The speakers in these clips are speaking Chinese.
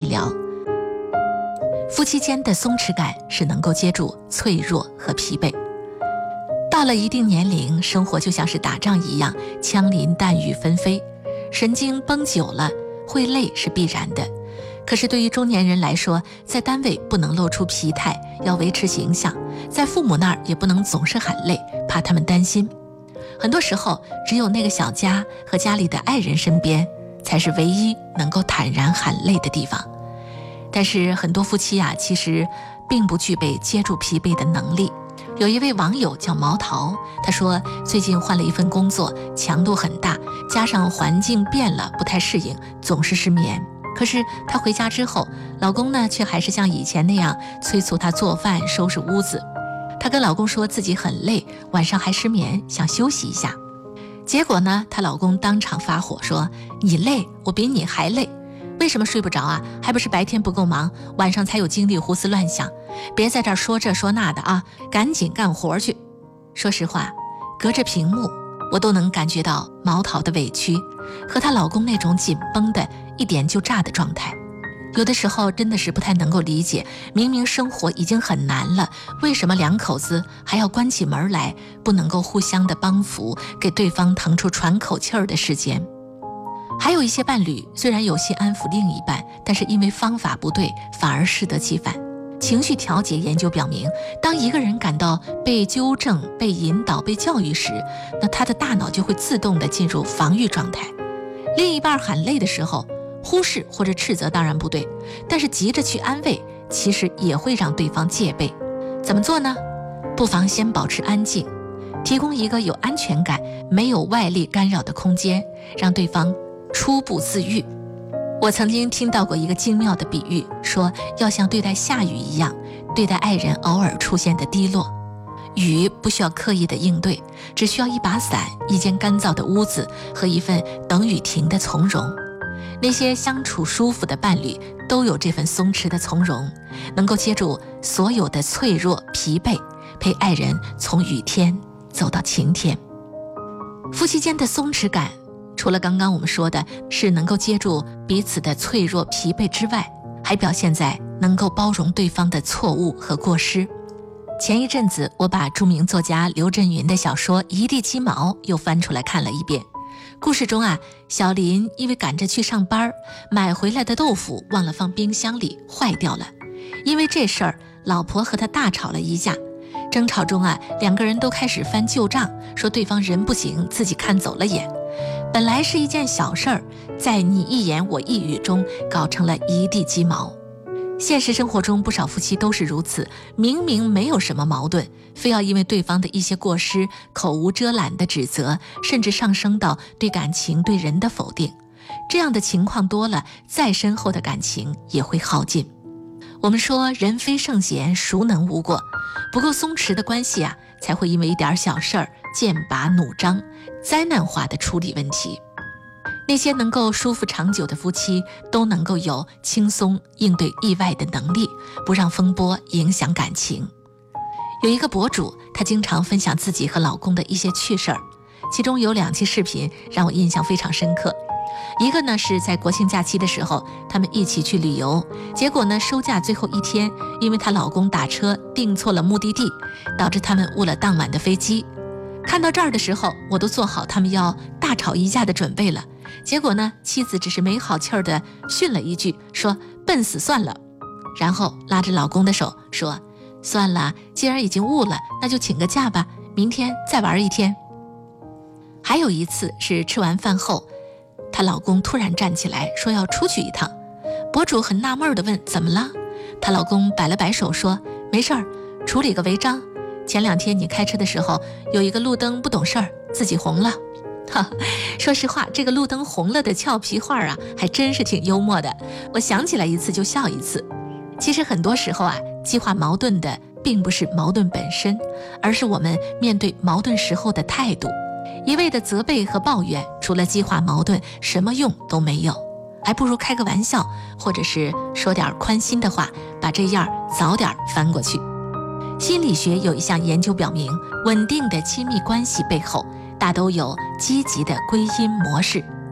聊。夫妻间的松弛感是能够接住脆弱和疲惫。到了一定年龄，生活就像是打仗一样，枪林弹雨纷飞，神经绷久了会累是必然的。可是对于中年人来说，在单位不能露出疲态，要维持形象，在父母那儿也不能总是喊累，怕他们担心。很多时候，只有那个小家和家里的爱人身边，才是唯一能够坦然喊累的地方。但是很多夫妻啊，其实并不具备接住疲惫的能力。有一位网友叫毛桃，他说最近换了一份工作，强度很大，加上环境变了，不太适应，总是失眠。可是她回家之后，老公呢却还是像以前那样催促她做饭收拾屋子。她跟老公说自己很累，晚上还失眠，想休息一下。结果呢，她老公当场发火说，你累，我比你还累，为什么睡不着啊？还不是白天不够忙，晚上才有精力胡思乱想，别在这儿说这说那的啊，赶紧干活去。说实话，隔着屏幕我都能感觉到毛桃的委屈和她老公那种紧绷的一点就炸的状态。有的时候真的是不太能够理解，明明生活已经很难了，为什么两口子还要关起门来，不能够互相的帮扶，给对方腾出喘口气儿的时间。还有一些伴侣虽然有心安抚另一半，但是因为方法不对，反而适得其反。情绪调节研究表明，当一个人感到被纠正、被引导、被教育时，那他的大脑就会自动地进入防御状态。另一半喊累的时候，忽视或者斥责当然不对，但是急着去安慰，其实也会让对方戒备。怎么做呢？不妨先保持安静，提供一个有安全感、没有外力干扰的空间，让对方初步自愈。我曾经听到过一个精妙的比喻，说要像对待下雨一样，对待爱人偶尔出现的低落。雨不需要刻意的应对，只需要一把伞、一间干燥的屋子和一份等雨停的从容。那些相处舒服的伴侣都有这份松弛的从容，能够接住所有的脆弱疲惫，陪爱人从雨天走到晴天。夫妻间的松弛感，除了刚刚我们说的是能够接住彼此的脆弱疲惫之外，还表现在能够包容对方的错误和过失。前一阵子我把著名作家刘震云的小说《一地鸡毛》又翻出来看了一遍。故事中啊，小林因为赶着去上班，买回来的豆腐忘了放冰箱里，坏掉了。因为这事儿，老婆和他大吵了一架。争吵中啊，两个人都开始翻旧账，说对方人不行，自己看走了眼。本来是一件小事儿，在你一言我一语中搞成了一地鸡毛。现实生活中不少夫妻都是如此，明明没有什么矛盾，非要因为对方的一些过失，口无遮拦的指责，甚至上升到对感情对人的否定。这样的情况多了，再深厚的感情也会耗尽。我们说人非圣贤，孰能无过？不够松弛的关系啊，才会因为一点小事儿剑拔弩张，灾难化的处理问题。那些能够舒服长久的夫妻，都能够有轻松应对意外的能力，不让风波影响感情。有一个博主，他经常分享自己和老公的一些趣事儿，其中有2期视频让我印象非常深刻。一个呢是在国庆假期的时候，他们一起去旅游，结果呢收假最后一天，因为她老公打车订错了目的地，导致他们误了当晚的飞机。看到这儿的时候，我都做好他们要大吵一架的准备了。结果呢，妻子只是没好气儿地训了一句，说笨死算了，然后拉着老公的手说，算了，既然已经误了，那就请个假吧，明天再玩一天。还有一次是吃完饭后，她老公突然站起来说要出去一趟，博主很纳闷地问怎么了，她老公摆了摆手说，没事儿，处理个违章，前2天你开车的时候有一个路灯不懂事儿，自己红了。说实话，这个路灯红了的俏皮话啊，还真是挺幽默的，我想起来一次就笑一次。其实很多时候啊，激化矛盾的并不是矛盾本身，而是我们面对矛盾时候的态度。一味的责备和抱怨，除了激化矛盾，什么用都没有，还不如开个玩笑，或者是说点宽心的话，把这样早点翻过去。心理学有一项研究表明，稳定的亲密关系背后大都有积极的归因模式。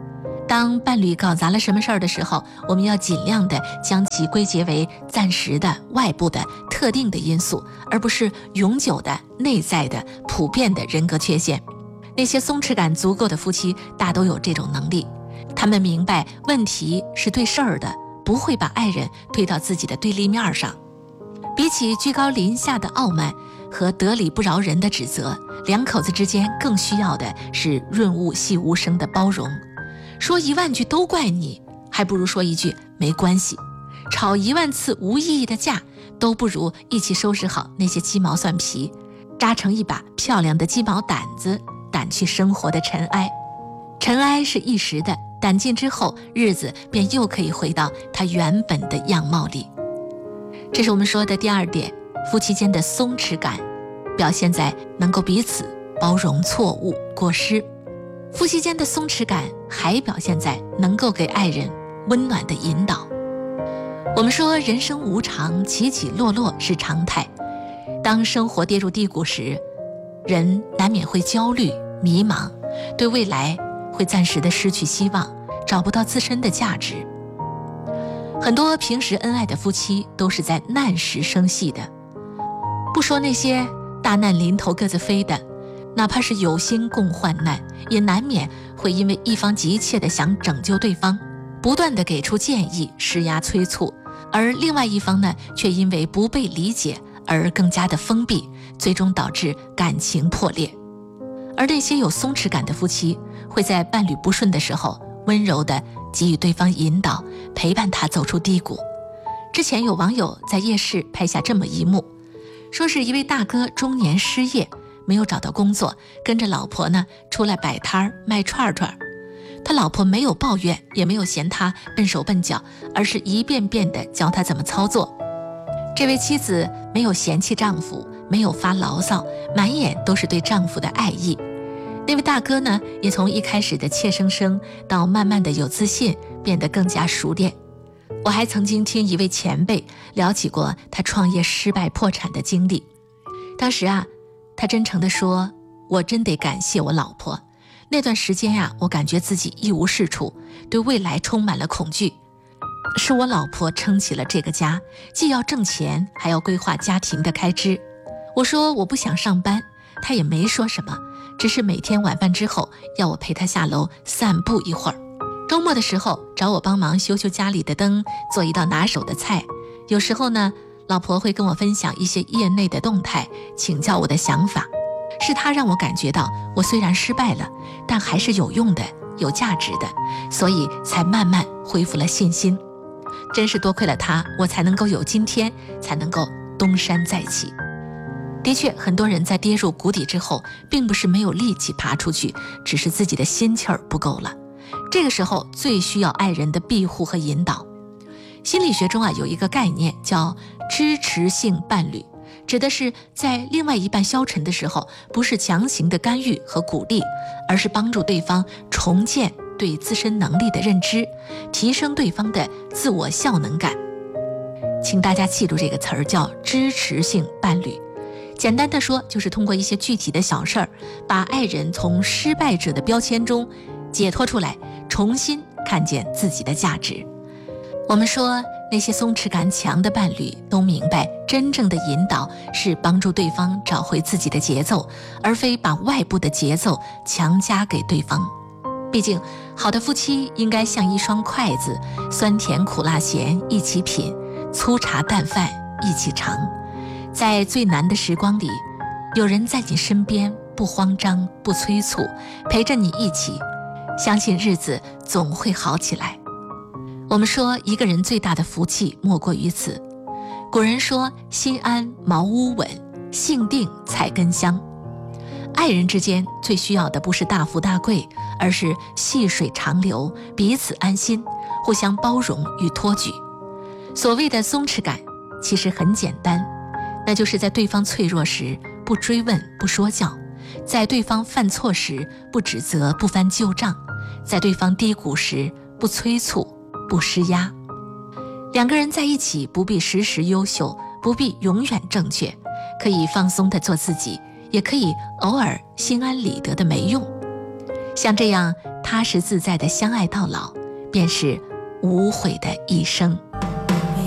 当伴侣搞砸了什么事儿的时候，我们要尽量的将其归结为暂时的、外部的、特定的因素，而不是永久的、内在的、普遍的人格缺陷。那些松弛感足够的夫妻大都有这种能力，他们明白问题是对事儿的，不会把爱人推到自己的对立面上。比起居高临下的傲慢和得理不饶人的指责，两口子之间更需要的是润物细无声的包容。说10000句都怪你，还不如说一句没关系。吵10000次无意义的架，都不如一起收拾好那些鸡毛蒜皮，扎成一把漂亮的鸡毛掸子，掸去生活的尘埃。尘埃是一时的，掸尽之后，日子便又可以回到它原本的样貌里。这是我们说的第2点，夫妻间的松弛感表现在能够彼此包容错误、过失。夫妻间的松弛感还表现在能够给爱人温暖的引导。我们说人生无常，起起落落是常态。当生活跌入低谷时，人难免会焦虑、迷茫，对未来会暂时的失去希望，找不到自身的价值。很多平时恩爱的夫妻都是在难时生气的，不说那些大难临头各自飞的，哪怕是有心共患难，也难免会因为一方急切地想拯救对方，不断地给出建议，施压催促，而另外一方呢，却因为不被理解而更加的封闭，最终导致感情破裂。而那些有松弛感的夫妻，会在伴侣不顺的时候，温柔地给予对方引导，陪伴他走出低谷。之前有网友在夜市拍下这么一幕，说是一位大哥中年失业，没有找到工作，跟着老婆呢出来摆摊卖串串。他老婆没有抱怨，也没有嫌他笨手笨脚，而是一遍遍地教他怎么操作。这位妻子没有嫌弃丈夫，没有发牢骚，满眼都是对丈夫的爱意。那位大哥呢，也从一开始的怯生生到慢慢的有自信，变得更加熟练。我还曾经听一位前辈聊起过他创业失败破产的经历。当时他真诚地说，我真得感谢我老婆。那段时间我感觉自己一无是处，对未来充满了恐惧。是我老婆撑起了这个家，既要挣钱，还要规划家庭的开支。我说我不想上班，她也没说什么，只是每天晚饭之后要我陪她下楼散步一会儿。周末的时候找我帮忙修修家里的灯，做一道拿手的菜。有时候呢，老婆会跟我分享一些业内的动态，请教我的想法。是她让我感觉到，我虽然失败了，但还是有用的、有价值的，所以才慢慢恢复了信心。真是多亏了她，我才能够有今天，才能够东山再起。的确，很多人在跌入谷底之后，并不是没有力气爬出去，只是自己的心气儿不够了。这个时候最需要爱人的庇护和引导。心理学中有一个概念叫支持性伴侣，指的是在另外一半消沉的时候，不是强行的干预和鼓励，而是帮助对方重建对自身能力的认知，提升对方的自我效能感。请大家记住这个词儿，叫支持性伴侣。简单的说，就是通过一些具体的小事儿，把爱人从失败者的标签中解脱出来，重新看见自己的价值。我们说，那些松弛感强的伴侣都明白，真正的引导是帮助对方找回自己的节奏，而非把外部的节奏强加给对方。毕竟，好的夫妻应该像一双筷子，酸甜苦辣咸一起品，粗茶淡饭一起尝。在最难的时光里，有人在你身边，不慌张不催促，陪着你一起，相信日子总会好起来。我们说，一个人最大的福气莫过于此。古人说，心安茅屋稳，性定菜根香。爱人之间最需要的不是大富大贵，而是细水长流，彼此安心，互相包容与托举。所谓的松弛感其实很简单，那就是在对方脆弱时不追问不说教，在对方犯错时不指责不翻旧账，在对方低谷时不催促不施压。两个人在一起，不必时时优秀，不必永远正确，可以放松地做自己，也可以偶尔心安理得的没用。像这样踏实自在的相爱到老，便是无悔的一生。